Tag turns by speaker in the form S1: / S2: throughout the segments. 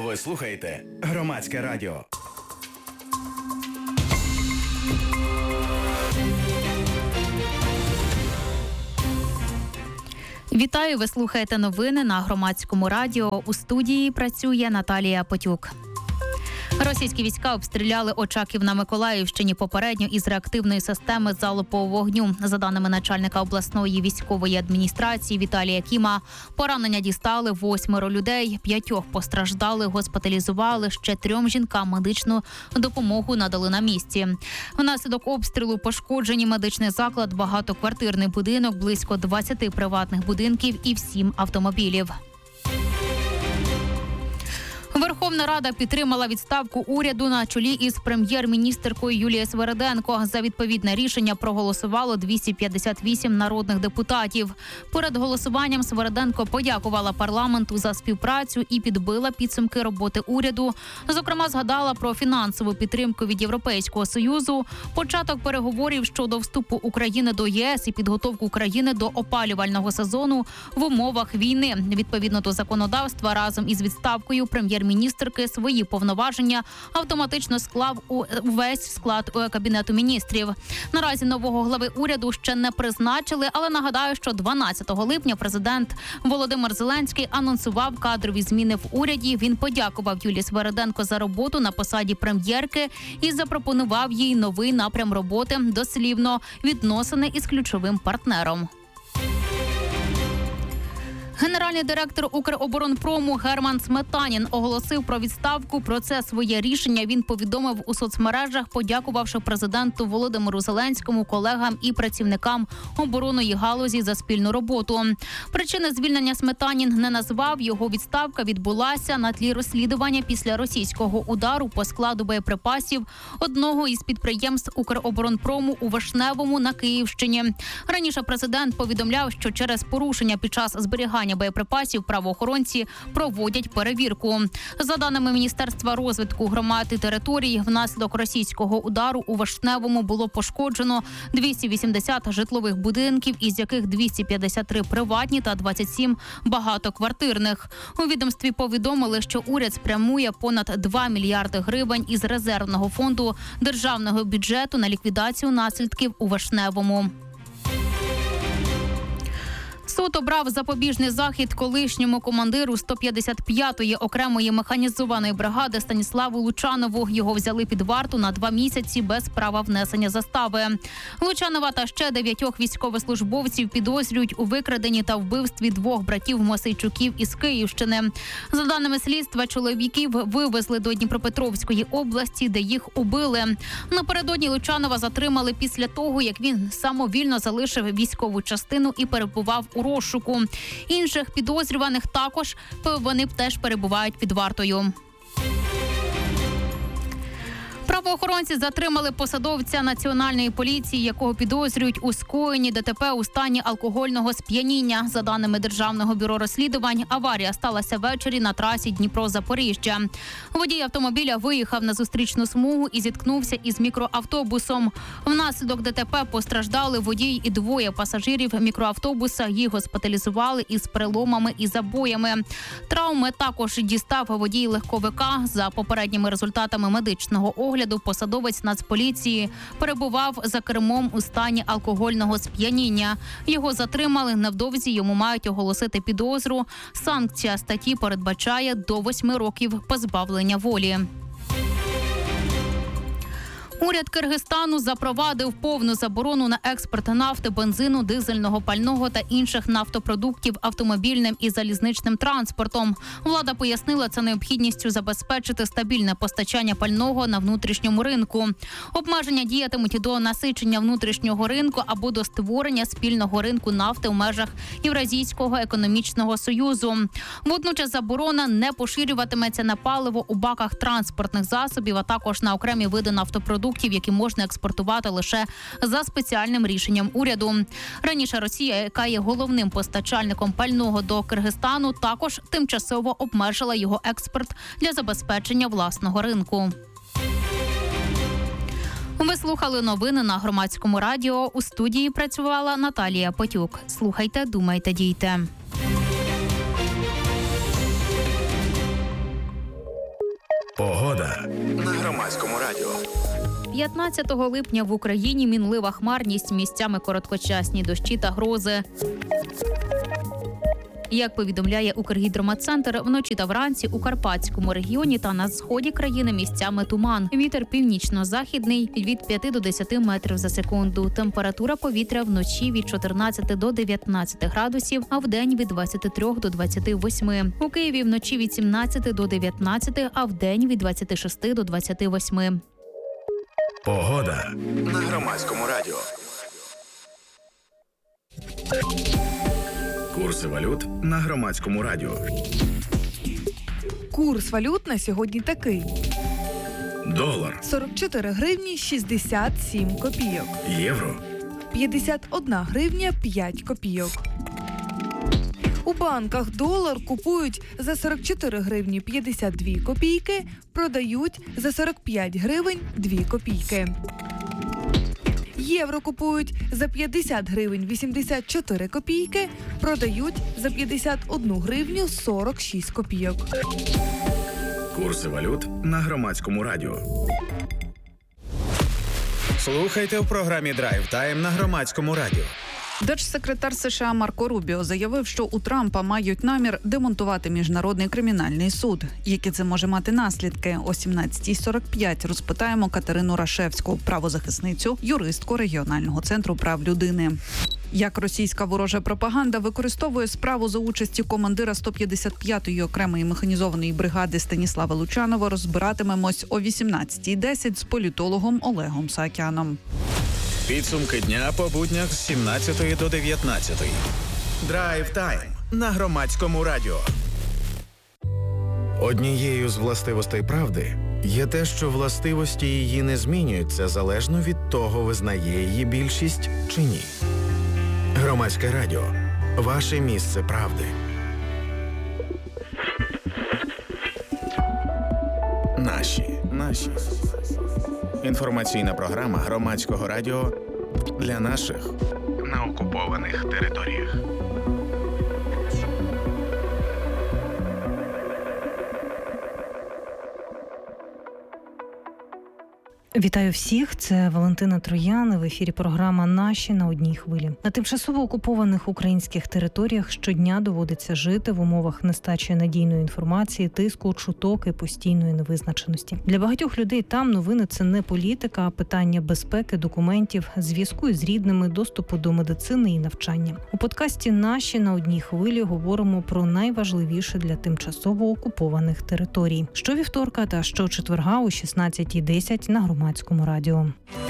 S1: Ви слухаєте Громадське радіо.
S2: Вітаю, ви слухаєте новини на Громадському радіо. У студії працює Наталія Потюк. Російські війська обстріляли Очаків на Миколаївщині попередньо із реактивної системи залпового вогню. За даними начальника обласної військової адміністрації Віталія Кіма, поранення дістали 8 людей, 5 постраждали, госпіталізували, ще 3 жінкам медичну допомогу надали на місці. Внаслідок обстрілу пошкоджені медичний заклад, багатоквартирний будинок, близько 20 приватних будинків і 7 автомобілів. Верховна Рада підтримала відставку уряду на чолі із прем'єр-міністеркою Юлією Свериденко. За відповідне рішення проголосувало 258 народних депутатів. Перед голосуванням Свериденко подякувала парламенту за співпрацю і підбила підсумки роботи уряду. Зокрема, згадала про фінансову підтримку від Європейського Союзу, початок переговорів щодо вступу України до ЄС і підготовку країни до опалювального сезону в умовах війни. Відповідно до законодавства, разом із відставкою прем'єр-міністерки свої повноваження автоматично склав увесь склад Кабінету міністрів. Наразі нового глави уряду ще не призначили, але нагадаю, що 12 липня президент Володимир Зеленський анонсував кадрові зміни в уряді. Він подякував Юлії Свериденко за роботу на посаді прем'єрки і запропонував їй новий напрям роботи, дослівно відносини із ключовим партнером. Генеральний директор Укроборонпрому Герман Сметанін оголосив про відставку. Про це своє рішення він повідомив у соцмережах, подякувавши президенту Володимиру Зеленському, колегам і працівникам оборонної галузі за спільну роботу. Причини звільнення Сметанін не назвав. Його відставка відбулася на тлі розслідування після російського удару по складу боєприпасів одного із підприємств Укроборонпрому у Вишневому на Київщині. Раніше президент повідомляв, що через порушення під час зберігання боєприпасів правоохоронці проводять перевірку. За даними Міністерства розвитку громад і територій, внаслідок російського удару у Вишневому було пошкоджено 280 житлових будинків, із яких 253 приватні та 27 багатоквартирних. У відомстві повідомили, що уряд спрямує понад 2 мільярди гривень із резервного фонду державного бюджету на ліквідацію наслідків у Вишневому. Суд обрав запобіжний захід колишньому командиру 155-ї окремої механізованої бригади Станіславу Лучанову. Його взяли під варту на 2 місяці без права внесення застави. Лучанова та ще 9 військовослужбовців підозрюють у викраденні та вбивстві 2 братів Мосейчуків із Київщини. За даними слідства, чоловіків вивезли до Дніпропетровської області, де їх убили. Напередодні Лучанова затримали після того, як він самовільно залишив військову частину і перебував у розшуку. Інших підозрюваних також, вони теж перебувають під вартою. Правоохоронці затримали посадовця Національної поліції, якого підозрюють у скоєнні ДТП у стані алкогольного сп'яніння. За даними Державного бюро розслідувань, аварія сталася ввечері на трасі Дніпро-Запоріжжя. Водій автомобіля виїхав на зустрічну смугу і зіткнувся із мікроавтобусом. Внаслідок ДТП постраждали водій і 2 пасажирів мікроавтобуса. Їх госпіталізували із переломами і забоями. Травми також дістав водій легковика. За попередніми результатами медичного огляду, посадовець Нацполіції перебував за кермом у стані алкогольного сп'яніння. Його затримали. Невдовзі йому мають оголосити підозру. Санкція статті передбачає до 8 років позбавлення волі. Уряд Киргизстану запровадив повну заборону на експорт нафти, бензину, дизельного пального та інших нафтопродуктів автомобільним і залізничним транспортом. Влада пояснила це необхідністю забезпечити стабільне постачання пального на внутрішньому ринку. Обмеження діятимуть до насичення внутрішнього ринку або до створення спільного ринку нафти в межах Євразійського економічного союзу. Водночас заборона не поширюватиметься на паливо у баках транспортних засобів, а також на окремі види нафтопродуктів, які можна експортувати лише за спеціальним рішенням уряду. Раніше Росія, яка є головним постачальником пального до Киргизстану, також тимчасово обмежила його експорт для забезпечення власного ринку. Ви слухали новини на Громадському радіо. У студії працювала Наталія Потюк. Слухайте, думайте, дійте.
S1: Погода на Громадському радіо.
S2: 15 липня в Україні мінлива хмарність, місцями короткочасні дощі та грози. Як повідомляє Укргідрометцентр, вночі та вранці у Карпатському регіоні та на сході країни місцями туман. Вітер північно-західний від 5 до 10 метрів за секунду. Температура повітря вночі від 14 до 19 градусів, а вдень від 23 до 28. У Києві вночі від 17 до 19, а вдень від 26 до 28.
S1: Погода на Громадському радіо. Курси валют на Громадському радіо.
S3: Курс валют на сьогодні такий.
S1: Долар.
S3: 44 гривні 67 копійок.
S1: Євро.
S3: 51 гривня 5 копійок. У банках долар купують за 44 гривні 52 копійки, продають за 45 гривень 2 копійки. Євро купують за 50 гривень 84 копійки, продають за 51 гривню 46 копійок.
S1: Курси валют на Громадському радіо. Слухайте в програмі «Драйв Тайм» на Громадському радіо.
S4: Держсекретар США Марко Рубіо заявив, що у Трампа мають намір демонтувати Міжнародний кримінальний суд. Які це може мати наслідки? О 17:45 розпитаємо Катерину Рашевську, правозахисницю, юристку регіонального центру прав людини. Як російська ворожа пропаганда використовує справу за участі командира 155-ї окремої механізованої бригади Станіслава Лучанова, розбиратимемось о 18:10 з політологом Олегом Саакяном.
S1: Підсумки дня по буднях з 17 до 19. Драйв Тайм на Громадському радіо. Однією з властивостей правди є те, що властивості її не змінюються залежно від того, визнає її більшість чи ні. Громадське радіо. Ваше місце правди. Наші. Інформаційна програма Громадського радіо для наших на окупованих територіях.
S5: Вітаю всіх, це Валентина Троян, в ефірі програма «Наші» на одній хвилі. На тимчасово окупованих українських територіях щодня доводиться жити в умовах нестачі надійної інформації, тиску, чуток і постійної невизначеності. Для багатьох людей там новини – це не політика, а питання безпеки, документів, зв'язку із рідними, доступу до медицини і навчання. У подкасті «Наші» на одній хвилі говоримо про найважливіше для тимчасово окупованих територій. Щовівторка та щочетверга о 16:10 на Громадському радіо.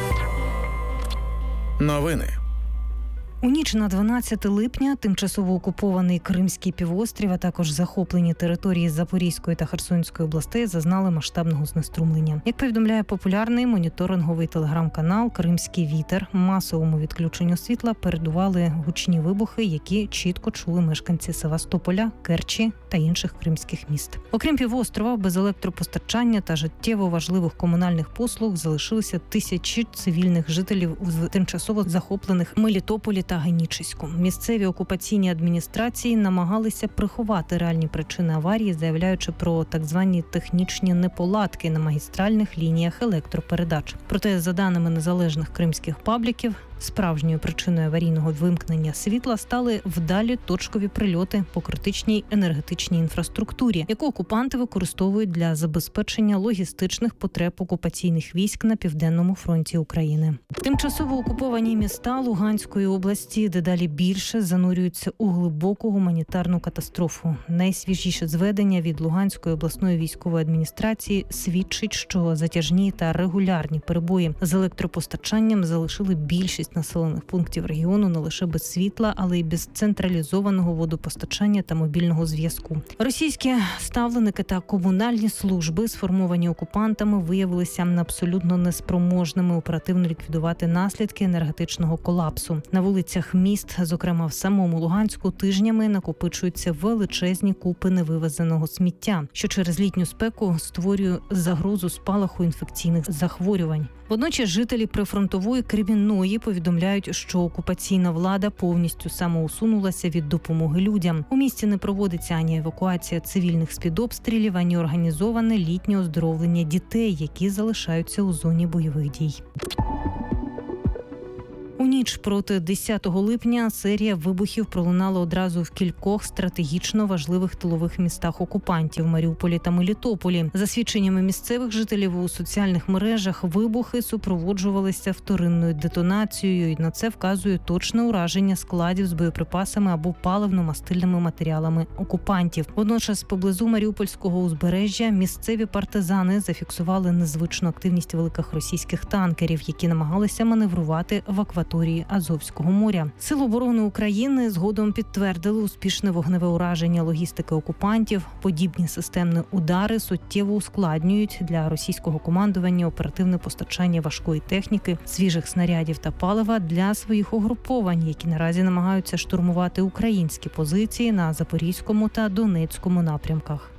S1: Новини.
S5: У ніч на 12 липня тимчасово окупований Кримський півострів, а також захоплені території Запорізької та Херсонської областей зазнали масштабного знеструмлення. Як повідомляє популярний моніторинговий телеграм-канал «Кримський вітер», масовому відключенню світла передували гучні вибухи, які чітко чули мешканці Севастополя, Керчі та інших кримських міст. Окрім півострова, без електропостачання та життєво важливих комунальних послуг залишилися тисячі цивільних жителів у тимчасово захоплених Мелітополі та Генічеську. Місцеві окупаційні адміністрації намагалися приховати реальні причини аварії, заявляючи про так звані технічні неполадки на магістральних лініях електропередач. Проте, за даними незалежних кримських пабліків, справжньою причиною аварійного вимкнення світла стали вдалі точкові прильоти по критичній енергетичній інфраструктурі, яку окупанти використовують для забезпечення логістичних потреб окупаційних військ на південному фронті України. Тимчасово окуповані міста Луганської області дедалі більше занурюються у глибоку гуманітарну катастрофу. Найсвіжіше зведення від Луганської обласної військової адміністрації свідчить, що затяжні та регулярні перебої з електропостачанням залишили більшість населених пунктів регіону не лише без світла, але й без централізованого водопостачання та мобільного зв'язку. Російські ставленики та комунальні служби, сформовані окупантами, виявилися абсолютно неспроможними оперативно ліквідувати наслідки енергетичного колапсу. На вулицях міст, зокрема в самому Луганську, тижнями накопичуються величезні купи невивезеного сміття, що через літню спеку створює загрозу спалаху інфекційних захворювань. Водночас жителі прифронтової Кремінної повідомляють повідомляють, що окупаційна влада повністю самоусунулася від допомоги людям. У місті не проводиться ані евакуація цивільних з-під обстрілів, ані організоване літнє оздоровлення дітей, які залишаються у зоні бойових дій. У ніч проти 10 липня серія вибухів пролунала одразу в кількох стратегічно важливих тилових містах окупантів – Маріуполі та Мелітополі. За свідченнями місцевих жителів у соціальних мережах, вибухи супроводжувалися вторинною детонацією, і на це вказує точне ураження складів з боєприпасами або паливно-мастильними матеріалами окупантів. Водночас поблизу Маріупольського узбережжя місцеві партизани зафіксували незвичну активність великих російських танкерів, які намагалися маневрувати в акваторії Азовського моря. Сили оборони України згодом підтвердили успішне вогневе ураження логістики окупантів. Подібні системні удари суттєво ускладнюють для російського командування оперативне постачання важкої техніки, свіжих снарядів та палива для своїх угруповань, які наразі намагаються штурмувати українські позиції на Запорізькому та Донецькому напрямках.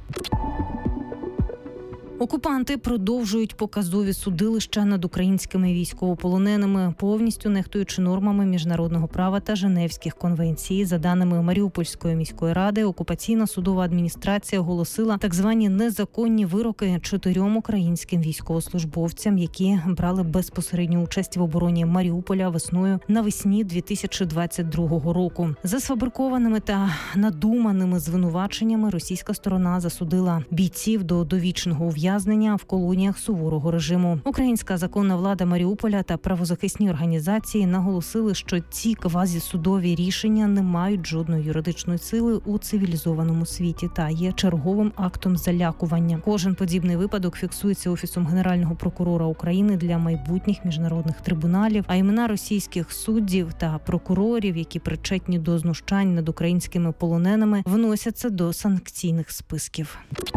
S5: Окупанти продовжують показові судилища над українськими військовополоненими, повністю нехтуючи нормами міжнародного права та Женевських конвенцій. За даними Маріупольської міської ради, окупаційна судова адміністрація оголосила так звані незаконні вироки 4 українським військовослужбовцям, які брали безпосередню участь в обороні Маріуполя весною навесні 2022 року. За сфабрикованими та надуманими звинуваченнями російська сторона засудила бійців до довічного ув'язнення в колоніях суворого режиму. Українська законна влада Маріуполя та правозахисні організації наголосили, що ці квазісудові рішення не мають жодної юридичної сили у цивілізованому світі та є черговим актом залякування. Кожен подібний випадок фіксується Офісом Генерального прокурора України для майбутніх міжнародних трибуналів, а імена російських суддів та прокурорів, які причетні до знущань над українськими полоненими, вносяться до санкційних списків.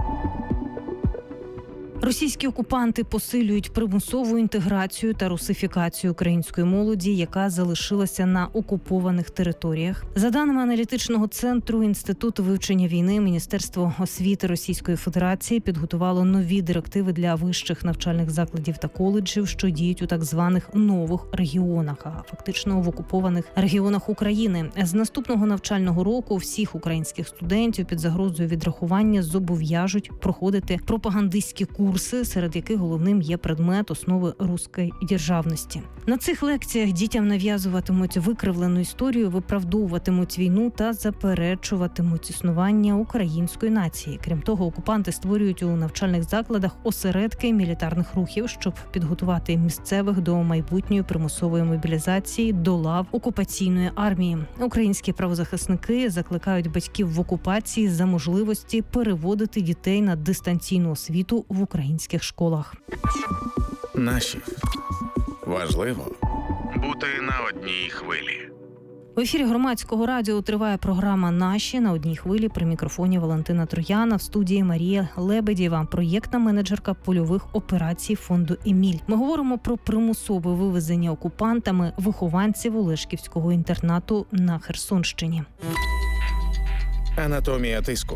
S5: Російські окупанти посилюють примусову інтеграцію та русифікацію української молоді, яка залишилася на окупованих територіях. За даними аналітичного центру Інституту вивчення війни, Міністерство освіти Російської Федерації підготувало нові директиви для вищих навчальних закладів та коледжів, що діють у так званих нових регіонах, а фактично в окупованих регіонах України. З наступного навчального року всіх українських студентів під загрозою відрахування зобов'яжуть проходити пропагандистські курси, серед яких головним є предмет основи руської державності. На цих лекціях дітям нав'язуватимуть викривлену історію, виправдовуватимуть війну та заперечуватимуть існування української нації. Крім того, окупанти створюють у навчальних закладах осередки мілітарних рухів, щоб підготувати місцевих до майбутньої примусової мобілізації до лав окупаційної армії. Українські правозахисники закликають батьків в окупації за можливості переводити дітей на дистанційну освіту в українських школах.
S1: Наші. Важливо бути на одній хвилі.
S5: В ефірі Громадського радіо триває програма «Наші» на одній хвилі. При мікрофоні Валентина Трояна, в студії Марія Лебедєва, проєктна менеджерка польових операцій фонду «Еміль». Ми говоримо про примусове вивезення окупантами вихованців Олешківського інтернату на Херсонщині.
S1: Анатомія тиску.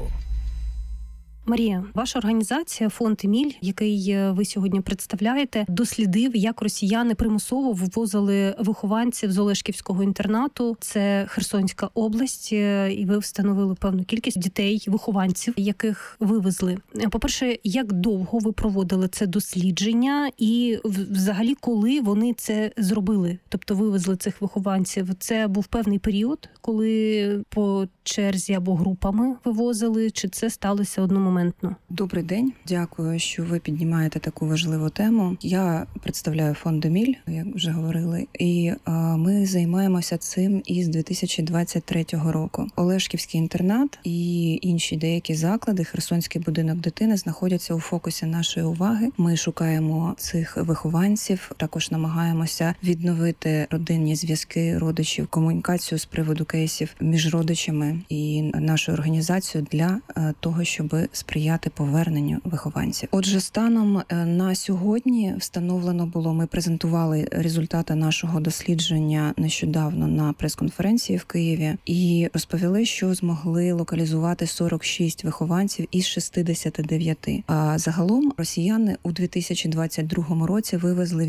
S5: Марія, ваша організація «Фонд Еміль», який ви сьогодні представляєте, дослідив, як росіяни примусово вивозили вихованців з Олешківського інтернату. Це Херсонська область, і ви встановили певну кількість дітей, вихованців, яких вивезли. По-перше, як довго ви проводили це дослідження і взагалі коли вони це зробили? Тобто вивезли цих вихованців. Це був певний період, коли по черзі або групами вивозили, чи це сталося одномоментно?
S6: Добрий день. Дякую, що ви піднімаєте таку важливу тему. Я представляю фонд «Еміль», як вже говорили, і ми займаємося цим із 2023 року. Олешківський інтернат і інші деякі заклади, Херсонський будинок дитини знаходяться у фокусі нашої уваги. Ми шукаємо цих вихованців, також намагаємося відновити родинні зв'язки родичів, комунікацію з приводу кейсів між родичами і нашою організацією для того, щоб сприяти поверненню вихованців. Отже, станом на сьогодні встановлено було, ми презентували результати нашого дослідження нещодавно на прес-конференції в Києві і розповіли, що змогли локалізувати 46 вихованців із 69. А загалом росіяни у 2022 році вивезли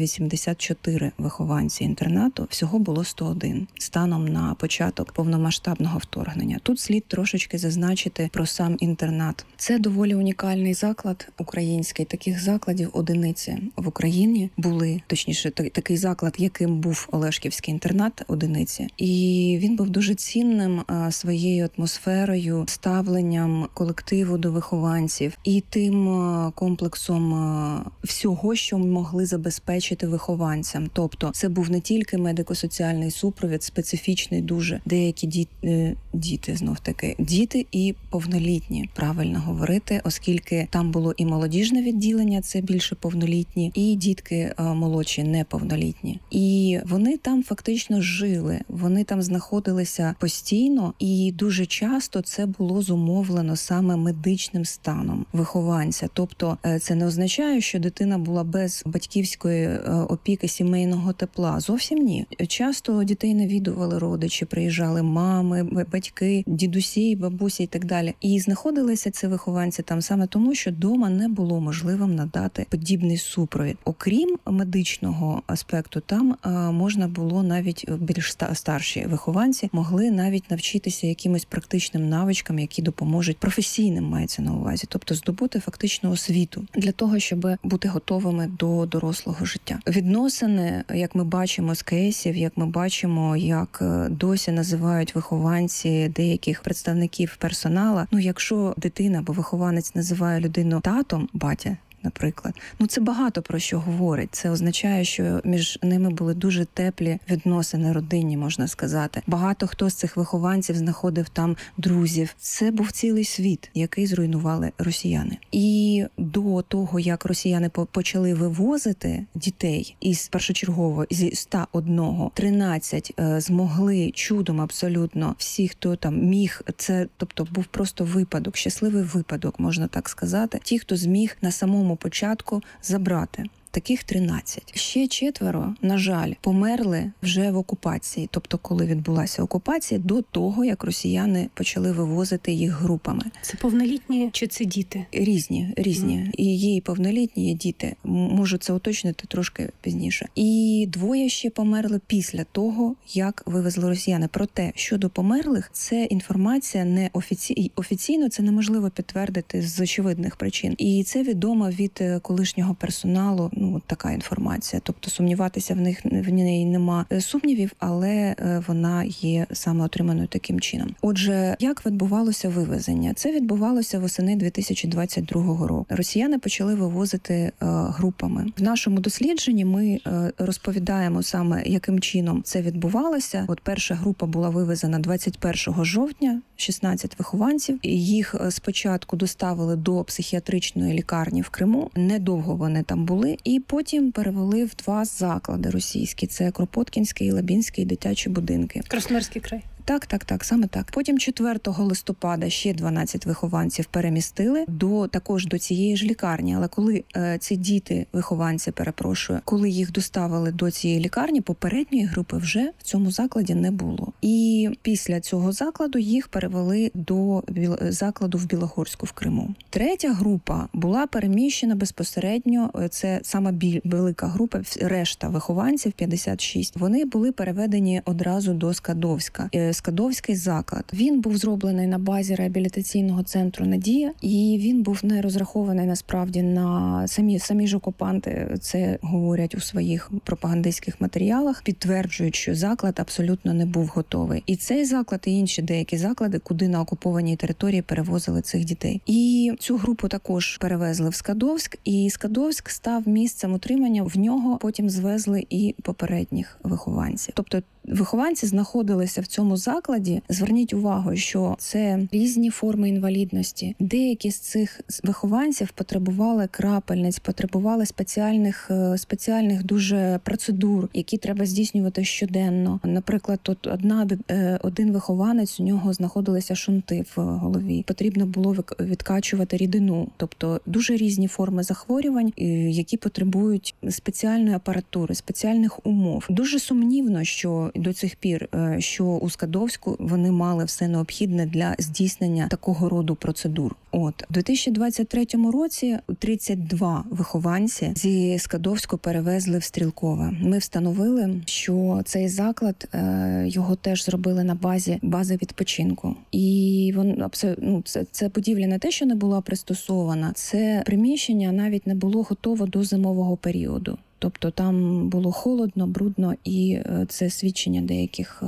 S6: 84 вихованці інтернату, всього було 101 станом на початок повномасштабного вторгнення. Тут слід трошечки зазначити про сам інтернат. Це доволі унікальний заклад український. Таких закладів одиниці в Україні були, точніше, такий заклад, яким був Олешківський інтернат, одиниці. І він був дуже цінним своєю атмосферою, ставленням колективу до вихованців і тим комплексом всього, що могли забезпечити вихованцям. Тобто це був не тільки медико-соціальний супровід, специфічний дуже. Деякі діти, знов-таки, діти і повнолітні, правильно говорити, оскільки там було і молодіжне відділення, це більше повнолітні, і дітки молодші, неповнолітні. І вони там фактично жили, вони там знаходилися постійно, і дуже часто це було зумовлено саме медичним станом вихованця. Тобто це не означає, що дитина була без батьківської опіки, сімейного тепла. Зовсім ні. Часто дітей навідували родичі, приїжджали мами, батьки, дідусі, бабусі і так далі. І знаходилися ці вихованці там саме тому, що вдома не було можливим надати подібний супровід. Окрім медичного аспекту, там можна було навіть більш старші вихованці могли навіть навчитися якимось практичним навичкам, які допоможуть професійним, мається на увазі, тобто здобути фактично освіту для того, щоб бути готовими до дорослого життя. Відносини, як ми бачимо з кейсів, як ми бачимо, як досі називають вихованці деяких представників персонала. Якщо дитина або вихованець називає людину татом, батя, наприклад, це багато про що говорить. Це означає, що між ними були дуже теплі відносини родинні, можна сказати. Багато хто з цих вихованців знаходив там друзів. Це був цілий світ, який зруйнували росіяни. І до того, як росіяни почали вивозити дітей першочергово зі 101, 13 змогли чудом абсолютно всі, хто там міг, це, тобто, був просто випадок, щасливий випадок, можна так сказати. Ті, хто зміг на самому початку забрати. Таких 13. Ще 4, на жаль, померли вже в окупації, тобто коли відбулася окупація, до того, як росіяни почали вивозити їх групами.
S7: Це повнолітні чи це діти?
S6: Різні. І є і повнолітні, є діти. Можу це уточнити трошки пізніше. І 2 ще померли після того, як вивезли росіяни. Проте, щодо померлих, це інформація не офіційно, це неможливо підтвердити з очевидних причин. І це відомо від колишнього персоналу, така інформація. Тобто сумніватися в неї нема сумнівів, але вона є саме отриманою таким чином. Отже, як відбувалося вивезення? Це відбувалося восени 2022 року. Росіяни почали вивозити групами. В нашому дослідженні ми розповідаємо саме, яким чином це відбувалося. От перша група була вивезена 21 жовтня, 16 вихованців. Їх спочатку доставили до психіатричної лікарні в Криму. Недовго вони там були. І потім перевели в 2 заклади російські. Це Кропоткінський і Лабінський дитячі будинки.
S7: Красноярський край.
S6: Так, саме так. Потім 4 листопада ще 12 вихованців перемістили також до цієї ж лікарні. Але коли ці вихованці, коли їх доставили до цієї лікарні, попередньої групи вже в цьому закладі не було. І після цього закладу їх перевели до закладу в Білогорську в Криму. 3 група була переміщена безпосередньо, це сама велика група, решта вихованців, 56, вони були переведені одразу до Скадовська. Скадовський заклад. Він був зроблений на базі реабілітаційного центру «Надія», і він був не розрахований насправді на самі ж окупанти це говорять у своїх пропагандистських матеріалах, підтверджують, що заклад абсолютно не був готовий. І цей заклад, і інші деякі заклади, куди на окупованій території перевозили цих дітей. І цю групу також перевезли в Скадовськ, і Скадовськ став місцем утримання. В нього потім звезли і попередніх вихованців. Тобто вихованці знаходилися в цьому закладі, зверніть увагу, що це різні форми інвалідності. Деякі з цих вихованців потребували крапельниць, потребували спеціальних дуже процедур, які треба здійснювати щоденно. Наприклад, тут один вихованець, у нього знаходилися шунти в голові. Потрібно було відкачувати рідину. Тобто дуже різні форми захворювань, які потребують спеціальної апаратури, спеціальних умов. Дуже сумнівно, що до цих пір, що у Скадовську вони мали все необхідне для здійснення такого роду процедур. У 2023 році 32 вихованці зі Скадовську перевезли в Стрілкове. Ми встановили, що цей заклад, його теж зробили на бази відпочинку. І це будівля не те, що не була пристосована, це приміщення навіть не було готово до зимового періоду. Тобто там було холодно, брудно, і це свідчення деяких,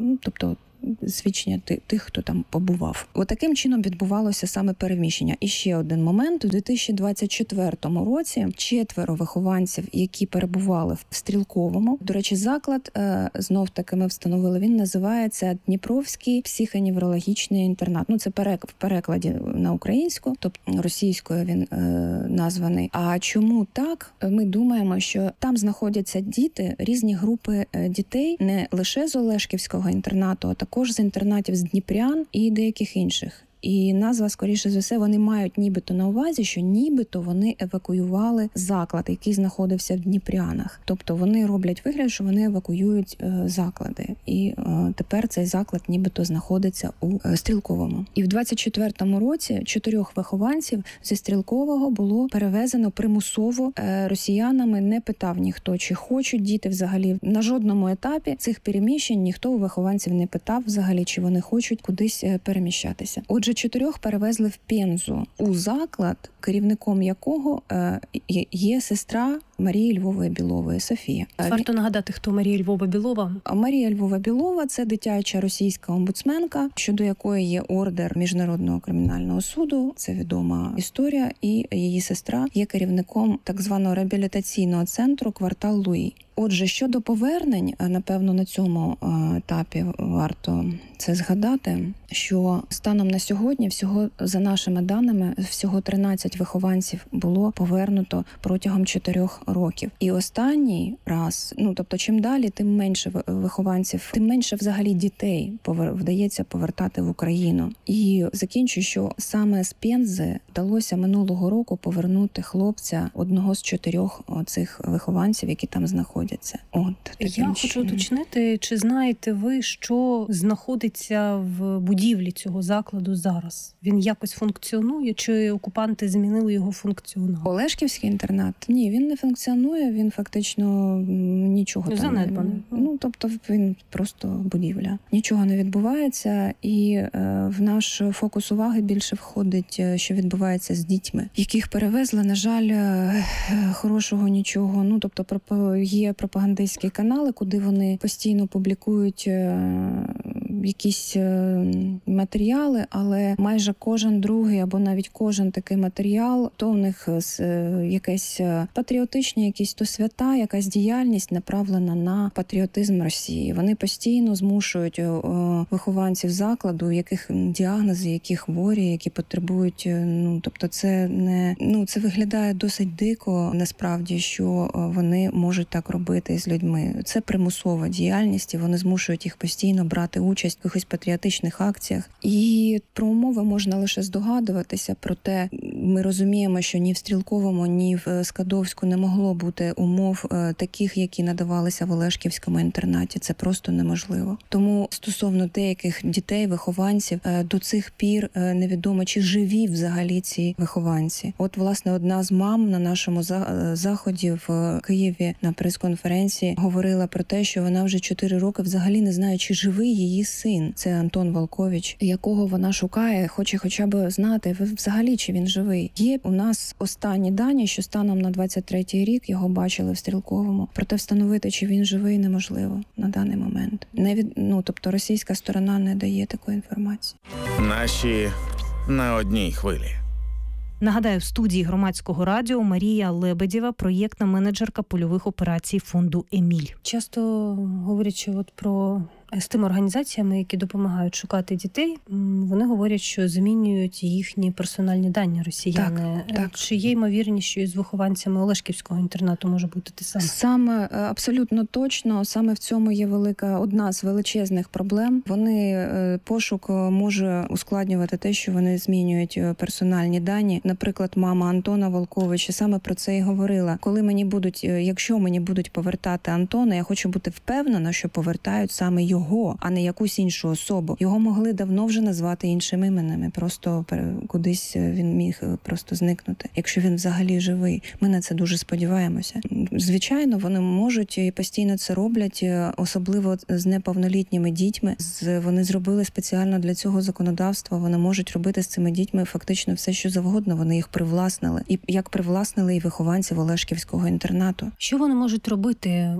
S6: свідчення тих, хто там побував. Таким чином відбувалося саме переміщення. І ще один момент. У 2024 році 4 вихованців, які перебували в Стрілковому. До речі, заклад, знов-таки ми встановили, він називається Дніпровський психоневрологічний інтернат. Це в перекладі на українську, тобто російською він названий. А чому так? Ми думаємо, що там знаходяться діти, різні групи дітей, не лише з Олешківського інтернату, а також з інтернатів з Дніпрян і деяких інших. І назва, скоріше за все, вони мають нібито на увазі, що нібито вони евакуювали заклад, який знаходився в Дніпрянах. Тобто вони роблять вигляд, що вони евакуюють заклади. І тепер цей заклад нібито знаходиться у Стрілковому. І в 24-му році 4 вихованців зі Стрілкового було перевезено примусово росіянами. Не питав ніхто, чи хочуть діти взагалі. На жодному етапі цих переміщень ніхто у вихованців не питав взагалі, чи вони хочуть кудись переміщатися. Отже, 4 перевезли в Пензу у заклад, керівником якого є сестра Марії Львової-Білової Софія.
S7: Варто нагадати, хто Марія Львова-Білова.
S6: Марія Львова-Білова – це дитяча російська омбудсменка, щодо якої є ордер Міжнародного кримінального суду. Це відома історія. І її сестра є керівником так званого реабілітаційного центру «Квартал Луї». Отже, щодо повернень, напевно, на цьому етапі варто це згадати, що станом на сьогодні, всього за нашими даними, всього 13 вихованців було повернуто протягом 4 років. І останній раз, тобто чим далі, тим менше вихованців, тим менше взагалі дітей вдається повертати в Україну. І закінчую, що саме з Пензи вдалося минулого року повернути хлопця, одного з 4 цих вихованців, які там знаходяться.
S7: Я хочу уточнити, чи знаєте ви, що знаходиться в будівлі цього закладу зараз? Він якось функціонує, чи окупанти змінили його функціонал?
S6: Олешківський інтернат? Ні, він не функціонує, він фактично нічого там
S7: занедбаний.
S6: Тобто він просто будівля. Нічого не відбувається, і в наш фокус уваги більше входить, що відбувається з дітьми, яких перевезли, на жаль, хорошого нічого. Тобто є пропагандистські канали, куди вони постійно публікують якісь матеріали, але майже кожен другий або навіть кожен такий матеріал, то в них якесь патріотичні, якісь то свята, якась діяльність направлена на патріотизм Росії. Вони постійно змушують вихованців закладу, яких діагнози, які хворі, які потребують, тобто це не, це виглядає досить дико, насправді, що вони можуть так робити з людьми. Це примусова діяльність, і вони змушують їх постійно брати участь в якихось патріотичних акціях. І про умови можна лише здогадуватися, проте ми розуміємо, що ні в Стрілковому, ні в Скадовську не могло бути умов таких, які надавалися в Олешківському інтернаті. Це просто неможливо. Тому стосовно деяких дітей, вихованців, до цих пір невідомо, чи живі взагалі ці вихованці. Власне, одна з мам на нашому заході в Києві на прес-конференції говорила про те, що вона вже 4 роки взагалі не знає, чи живий її син. Це Антон Волкович, якого вона шукає, хоче хоча б знати взагалі, чи він живий. Є у нас останні дані, що станом на 23-й рік його бачили в Стрілковому. Проте встановити, чи він живий, неможливо на даний момент. Тобто російська сторона не дає такої інформації.
S1: Наші на одній хвилі.
S5: Нагадаю, в студії Громадського радіо Марія Лебедєва, проєктна менеджерка польових операцій фонду «Еміль».
S7: Часто говорячи про з тими організаціями, які допомагають шукати дітей, вони говорять, що змінюють їхні персональні дані росіяни.
S6: Так.
S7: Чи є ймовірність, що із вихованцями Олешківського інтернату може бути те саме?
S6: Саме абсолютно точно, саме в цьому є одна з величезних проблем. Пошук може ускладнювати те, що вони змінюють персональні дані. Наприклад, мама Антона Волковича саме про це і говорила. Якщо мені будуть повертати Антона, я хочу бути впевнена, що повертають саме його, а не якусь іншу особу. Його могли давно вже назвати іншими іменами. Просто кудись він міг просто зникнути. Якщо він взагалі живий. Ми на це дуже сподіваємося. Звичайно, вони можуть і постійно це роблять, особливо з неповнолітніми дітьми. Вони зробили спеціально для цього законодавство. Вони можуть робити з цими дітьми фактично все, що завгодно. Вони їх привласнили. І як привласнили і вихованців Олешківського інтернату.
S7: Що вони можуть робити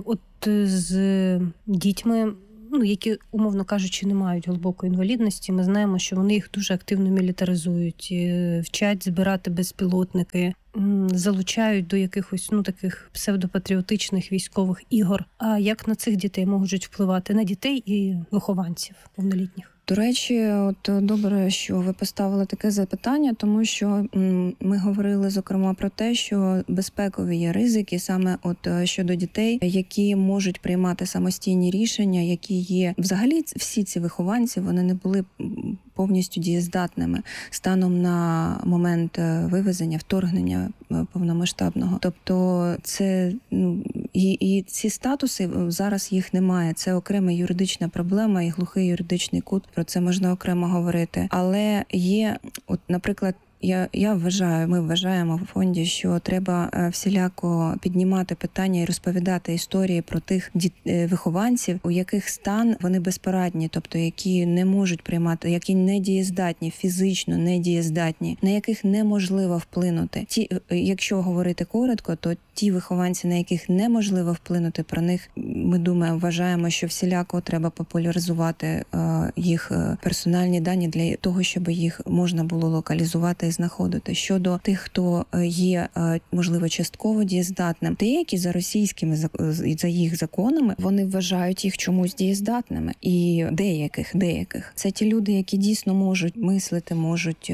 S7: з дітьми, які, умовно кажучи, не мають глибокої інвалідності? Ми знаємо, що вони їх дуже активно мілітаризують, вчать збирати безпілотники, залучають до якихось таких псевдопатріотичних військових ігор. А як на цих дітей можуть впливати на дітей і вихованців повнолітніх?
S6: До речі, добре, що ви поставили таке запитання, тому що ми говорили, зокрема, про те, що безпекові є ризики саме щодо дітей, які можуть приймати самостійні рішення, які є... Взагалі, всі ці вихованці, вони не були повністю дієздатними станом на момент вторгнення повномасштабного. Тобто це і ці статуси зараз їх немає. Це окрема юридична проблема і глухий юридичний кут. Про це можна окремо говорити. Але є, наприклад, ми вважаємо в фонді, що треба всіляко піднімати питання і розповідати історії про тих вихованців, у яких стан вони безпорадні, тобто які не можуть приймати, які недієздатні, фізично недієздатні, на яких неможливо вплинути. Якщо говорити коротко, то ті вихованці, на яких неможливо вплинути, про них, ми вважаємо, що всіляко треба популяризувати їх персональні дані для того, щоб їх можна було локалізувати і знаходити. Щодо тих, хто є, можливо, частково дієздатним, деякі за російськими, за їх законами, вони вважають їх чомусь дієздатними. І деяких. Це ті люди, які дійсно можуть мислити, можуть,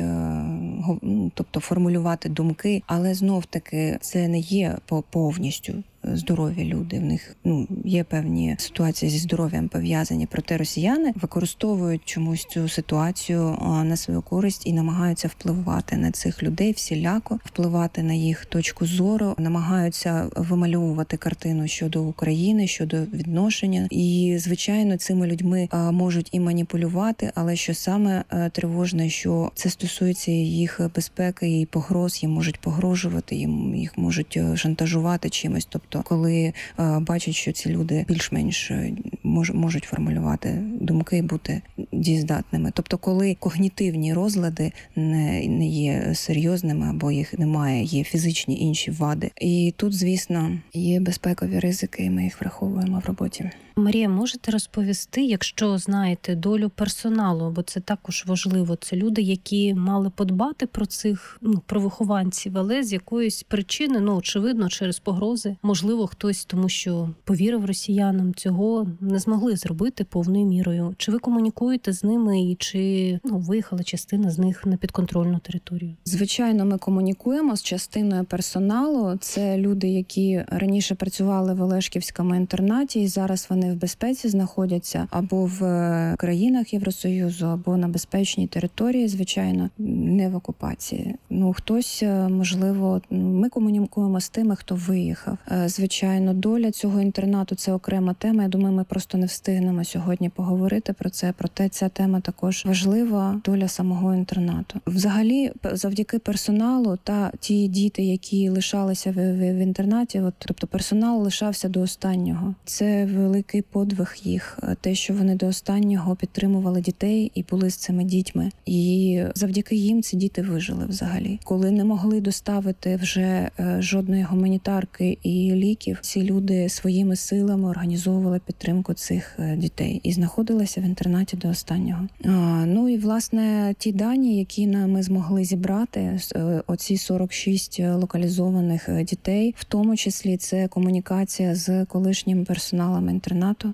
S6: тобто формулювати думки, але знов-таки це не є повністю здорові люди. В них є певні ситуації зі здоров'ям пов'язані. Проте росіяни використовують чомусь цю ситуацію на свою користь і намагаються впливати на цих людей всіляко, впливати на їх точку зору, намагаються вимальовувати картину щодо України, щодо відношення. І, звичайно, цими людьми можуть і маніпулювати, але що саме тривожне, що це стосується їх безпеки і погроз, їм можуть погрожувати, їх можуть шантажувати чимось. Тобто, коли бачать, що ці люди більш-менш можуть формулювати думки і бути дієздатними. Тобто, коли когнітивні розлади не є серйозними або їх немає, є фізичні інші вади. І тут, звісно, є безпекові ризики, і ми їх враховуємо в роботі.
S7: Марія, можете розповісти, якщо знаєте долю персоналу, бо це також важливо. Це люди, які мали подбати про цих про вихованців, але з якоїсь причини, очевидно, через погрози. Можливо, хтось, тому що повірив росіянам, цього не змогли зробити повною мірою. Чи ви комунікуєте з ними і чи виїхала частина з них на підконтрольну територію?
S6: Звичайно, ми комунікуємо з частиною персоналу. Це люди, які раніше працювали в Олешківському інтернаті, і зараз вони в безпеці знаходяться або в країнах Євросоюзу, або на безпечній території, звичайно, не в окупації. Хтось, можливо, ми комунікуємо з тими, хто виїхав. Звичайно, доля цього інтернату – це окрема тема. Я думаю, ми просто не встигнемо сьогодні поговорити про це. Проте ця тема також важлива, доля самого інтернату. Взагалі, завдяки персоналу та ті діти, які лишалися в інтернаті, тобто персонал лишався до останнього. Це великий подвиг їх, те, що вони до останнього підтримували дітей і були з цими дітьми. І завдяки їм ці діти вижили взагалі. Коли не могли доставити вже жодної гуманітарки і ліків. Ці люди своїми силами організовували підтримку цих дітей і знаходилися в інтернаті до останнього. Ну і, власне, ті дані, які ми змогли зібрати, оці 46 локалізованих дітей, в тому числі це комунікація з колишнім персоналом інтернату,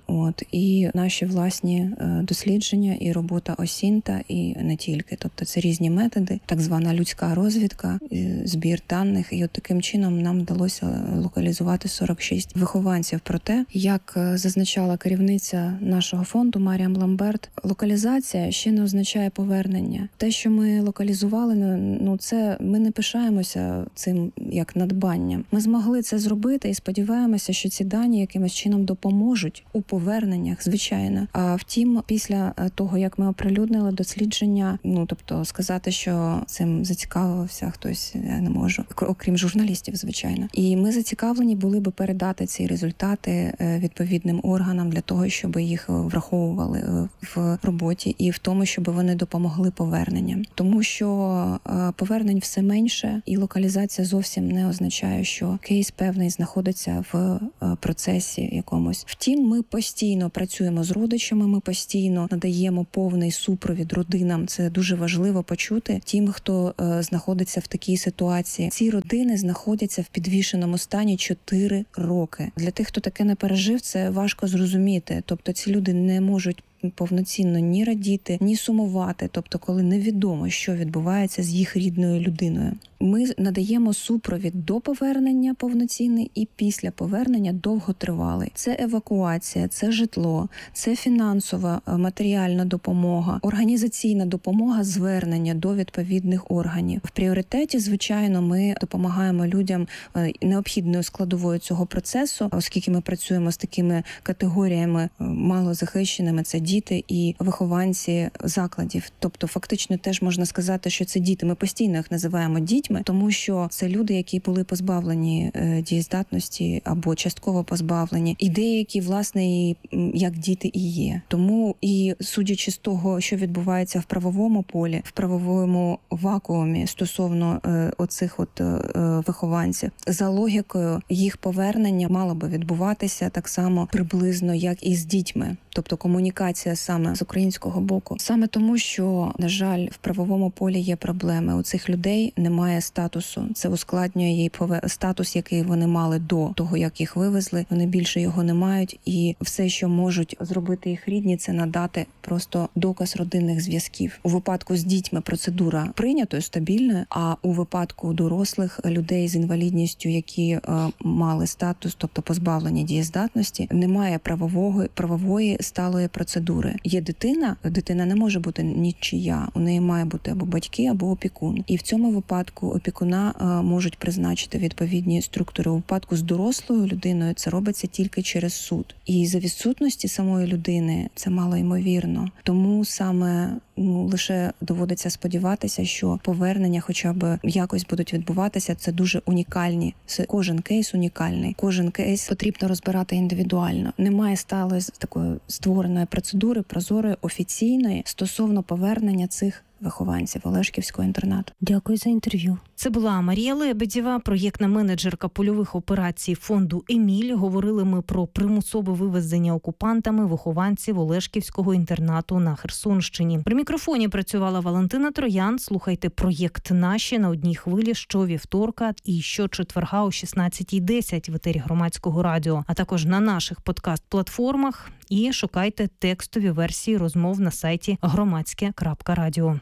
S6: і наші власні дослідження, і робота ОСІНТа, і не тільки. Тобто це різні методи, так звана людська розвідка, збір даних, і от таким чином нам вдалося локалізувати 46 вихованців. Проте, як зазначала керівниця нашого фонду Маріам Ламберт, локалізація ще не означає повернення. Те, що ми локалізували, це ми не пишаємося цим як надбанням. Ми змогли це зробити і сподіваємося, що ці дані якимось чином допоможуть у поверненнях, звичайно. А втім, після того, як ми оприлюднили дослідження, тобто сказати, що цим зацікавився хтось, я не можу, окрім журналістів, звичайно. І ми зацікавлені були би передати ці результати відповідним органам для того, щоб їх враховували в роботі і в тому, щоб вони допомогли поверненням. Тому що повернень все менше, і локалізація зовсім не означає, що кейс певний знаходиться в процесі якомусь. Втім, ми постійно працюємо з родичами, ми постійно надаємо повний супровід родинам. Це дуже важливо почути тим, хто знаходиться в такій ситуації. Ці родини знаходяться в підвішеному стані 4 роки. Для тих, хто таке не пережив, це важко зрозуміти. Тобто ці люди не можуть повноцінно ні радіти, ні сумувати, тобто коли невідомо, що відбувається з їх рідною людиною. Ми надаємо супровід до повернення повноцінний і після повернення довготривалий. Це евакуація, це житло, це фінансова, матеріальна допомога, організаційна допомога, звернення до відповідних органів. В пріоритеті, звичайно, ми допомагаємо людям необхідною складовою цього процесу, оскільки ми працюємо з такими категоріями малозахищеними, це діти і вихованці закладів. Тобто фактично теж можна сказати, що це діти. Ми постійно їх називаємо дітьми, тому що це люди, які були позбавлені дієздатності або частково позбавлені. І деякі, власне, як діти і є. Тому і судячи з того, що відбувається в правовому полі, в правовому вакуумі стосовно оцих вихованців, за логікою їх повернення мало би відбуватися так само приблизно, як і з дітьми. Тобто комунікація саме з українського боку. Саме тому, що, на жаль, в правовому полі є проблеми. У цих людей немає статусу. Це ускладнює їй статус, який вони мали до того, як їх вивезли. Вони більше його не мають. І все, що можуть зробити їх рідні, це надати просто доказ родинних зв'язків. У випадку з дітьми процедура прийнятою, стабільною, а у випадку дорослих людей з інвалідністю, які мали статус, тобто позбавлені дієздатності, немає правової сталої процедури. Є дитина не може бути нічия. У неї має бути або батьки, або опікун. І в цьому випадку опікуна можуть призначити відповідні структури. У випадку з дорослою людиною це робиться тільки через суд. І за відсутності самої людини це малоймовірно. Тому саме лише доводиться сподіватися, що повернення хоча б якось будуть відбуватися. Це дуже унікальні. Кожен кейс унікальний. Кожен кейс потрібно розбирати індивідуально. Немає сталої такої створеної процедури, прозорої, офіційної стосовно повернення цих вихованців Олешківського інтернату.
S5: Дякую за інтерв'ю. Це була Марія Лебедєва, проєктна менеджерка польових операцій фонду «Еміль». Говорили ми про примусове вивезення окупантами вихованців Олешківського інтернату на Херсонщині. При мікрофоні працювала Валентина Троян. Слухайте проєкт «Наші» на одній хвилі щовівторка і щочетверга о 16:10 в етері Громадського радіо, а також на наших подкаст-платформах. І шукайте текстові версії розмов на сайті громадське.радіо.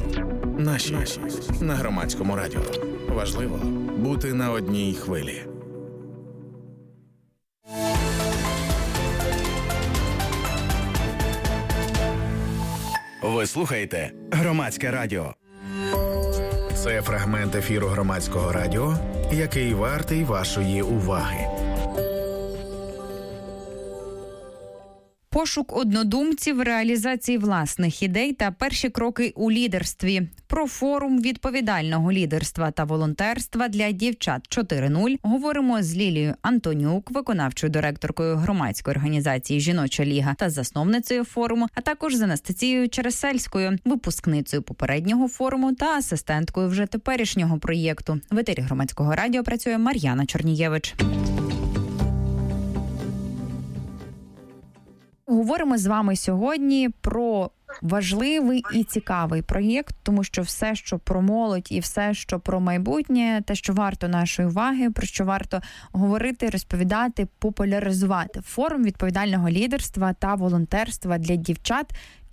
S1: Наші на Громадському радіо. Важливо бути на одній хвилі. Ви слухаєте Громадське радіо. Це фрагмент ефіру Громадського радіо, який вартий вашої уваги.
S8: Пошук однодумців, реалізації власних ідей та перші кроки у лідерстві. Про форум відповідального лідерства та волонтерства для дівчат 4.0 говоримо з Лілією Антонюк, виконавчою директоркою громадської організації «Жіноча ліга» та засновницею форуму, а також з Анастасією Чересельською, випускницею попереднього форуму та асистенткою вже теперішнього проєкту. В етері Громадського радіо працює Мар'яна Чорнієвич. Говоримо з вами сьогодні про важливий і цікавий проєкт, тому що все, що про молодь і все, що про майбутнє, те, що варто нашої уваги, про що варто говорити, розповідати, популяризувати. Форум відповідального лідерства та волонтерства для дівчат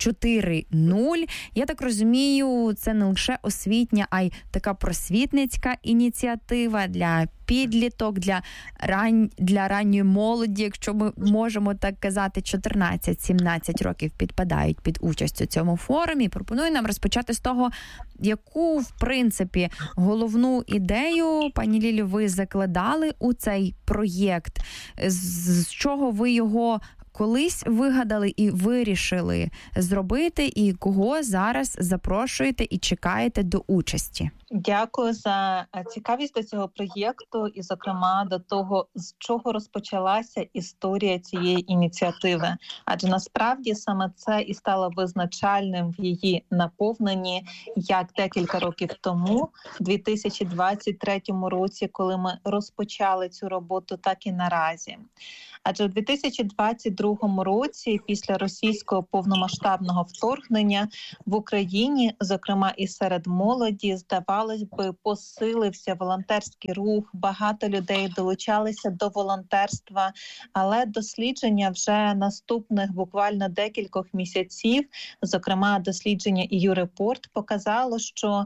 S8: 4.0. Я так розумію, це не лише освітня, а й така просвітницька ініціатива для підліток, для ранньої молоді, якщо ми можемо так казати, 14-17 років підпадають під участь у цьому форумі. Пропоную нам розпочати з того, яку, в принципі, головну ідею, пані Лілю, ви закладали у цей проєкт, з чого ви його колись вигадали і вирішили зробити, і кого зараз запрошуєте і чекаєте до участі?
S9: Дякую за цікавість до цього проєкту і, зокрема, до того, з чого розпочалася історія цієї ініціативи. Адже насправді саме це і стало визначальним в її наповненні, як декілька років тому, в 2023 році, коли ми розпочали цю роботу, так і наразі. Адже у 2022 році, після російського повномасштабного вторгнення в Україні, зокрема і серед молоді, здавалось би, посилився волонтерський рух, багато людей долучалися до волонтерства, але дослідження вже наступних буквально декількох місяців, зокрема дослідження EU Report, показало, що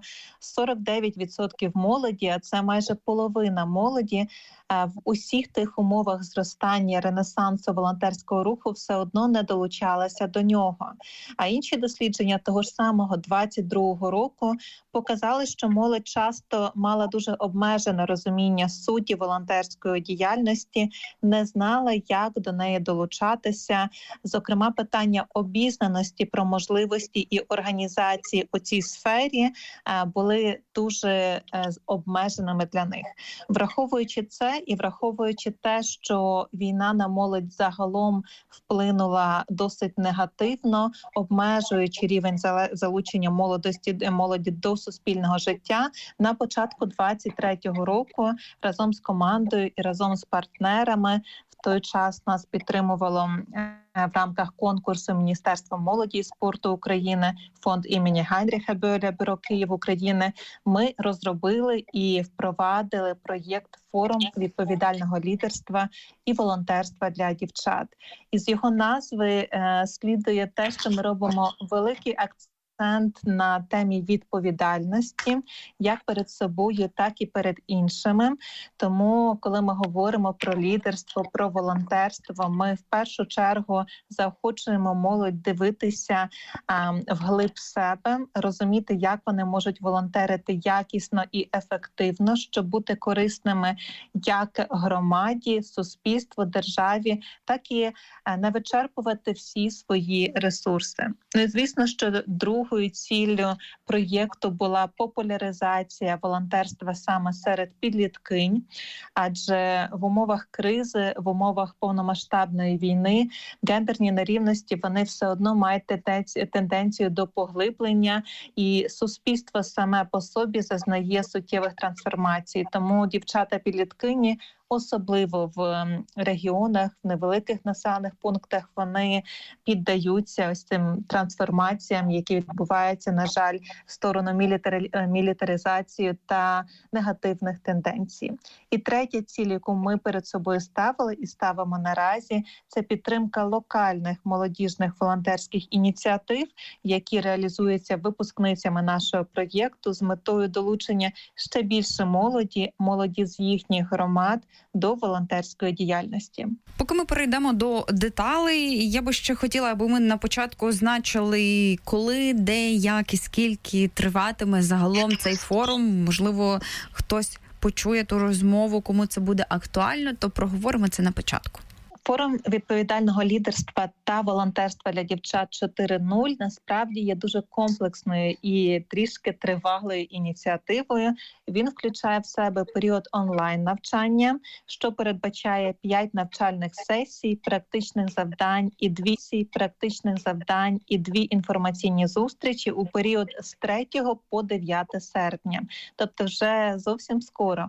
S9: 49% молоді, а це майже половина молоді, в усіх тих умовах зростання ренесансу волонтерського руху все одно не долучалася до нього. А інші дослідження того ж самого 22-го року показали, що молодь часто мала дуже обмежене розуміння суті волонтерської діяльності, не знала, як до неї долучатися. Зокрема, питання обізнаності про можливості і організації у цій сфері були дуже обмеженими для них. Враховуючи це і враховуючи те, що війна на молодь загалом вплинула досить негативно, обмежуючи рівень залучення молоді до суспільного життя, на початку 23-го року разом з командою і разом з партнерами в той час нас підтримувало в рамках конкурсу Міністерства молоді і спорту України, фонд імені Гайнріха Бьоля, Бюро Київ України. Ми розробили і впровадили проєкт «Форум відповідального лідерства і волонтерства для дівчат». Із його назви слідує те, що ми робимо великий акцент на темі відповідальності, як перед собою, так і перед іншими. Тому, коли ми говоримо про лідерство, про волонтерство, ми в першу чергу заохочуємо молодь дивитися вглиб себе, розуміти, як вони можуть волонтерити якісно і ефективно, щоб бути корисними як громаді, суспільству, державі, так і не вичерпувати всі свої ресурси. Ну і звісно, що другою ціллю проєкту була популяризація волонтерства саме серед підліткинь, адже в умовах кризи, в умовах повномасштабної війни гендерні нерівності, вони все одно мають тенденцію до поглиблення, і суспільство саме по собі зазнає суттєвих трансформацій. Тому дівчата-підліткині, особливо в регіонах, в невеликих населених пунктах, вони піддаються ось цим трансформаціям, які відбуваються, на жаль, в сторону мілітаризації та негативних тенденцій. І третя ціль, яку ми перед собою ставили і ставимо наразі, це підтримка локальних молодіжних волонтерських ініціатив, які реалізуються випускницями нашого проєкту з метою долучення ще більше молоді з їхніх громад до волонтерської діяльності.
S8: Поки ми перейдемо до деталей, я би ще хотіла, аби ми на початку означили, коли, де, як і скільки триватиме загалом цей форум. Можливо, хтось почує ту розмову, кому це буде актуально, то проговоримо це на початку.
S9: Форум відповідального лідерства та волонтерства для дівчат 4.0 насправді є дуже комплексною і трішки тривалою ініціативою. Він включає в себе період онлайн-навчання, що передбачає 5 навчальних сесій, практичних завдань і 2 практичних завдань і 2 інформаційні зустрічі у період з 3 по 9 серпня. Тобто вже зовсім скоро.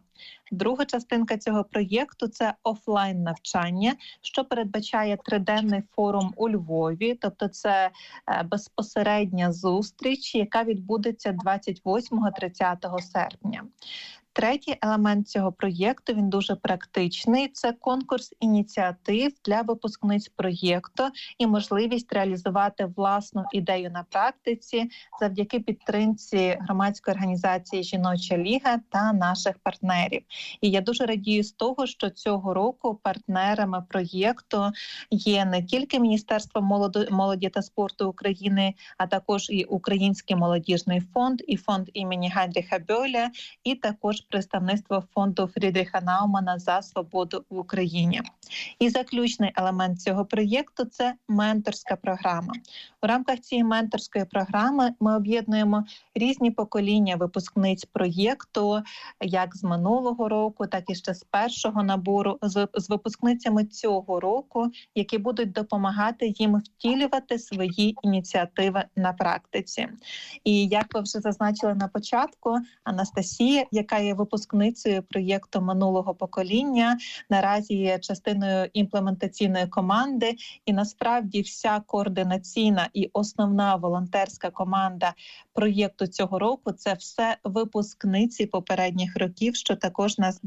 S9: Друга частинка цього проєкту – це офлайн-навчання, що передбачає 3-денний форум у Львові, тобто це безпосередня зустріч, яка відбудеться 28-30 серпня. Третій елемент цього проєкту, він дуже практичний, це конкурс ініціатив для випускниць проєкту і можливість реалізувати власну ідею на практиці завдяки підтримці громадської організації «Жіноча ліга» та наших партнерів. І я дуже радію з того, що цього року партнерами проєкту є не тільки Міністерство молоді та спорту України, а також і Український молодіжний фонд, і фонд імені Гайнріха Бьоля, і також представництво фонду Фрідріха Наумана «За свободу в Україні». І заключний елемент цього проєкту – це менторська програма. У рамках цієї менторської програми ми об'єднуємо різні покоління випускниць проєкту, як з минулого року, так і ще з першого набору, з випускницями цього року, які будуть допомагати їм втілювати свої ініціативи на практиці. І як ви вже зазначили на початку, Анастасія, яка є випускницею проєкту минулого покоління, наразі є частиною імплементаційної команди, і насправді вся координаційна і основна волонтерська команда проєкту цього року – це все випускниці попередніх років, що також нас